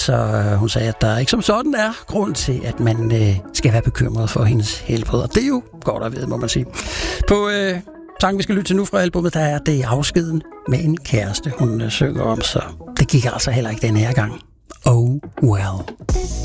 så hun sagde, at der ikke som sådan er grund til, at man skal være bekymret for hendes helbred. Og det er jo godt at vide, må man sige. På sangen, vi skal lytte til nu fra albumet, der er det afskeden med en kæreste, hun synger om, så det gik altså heller ikke den her gang. Oh well.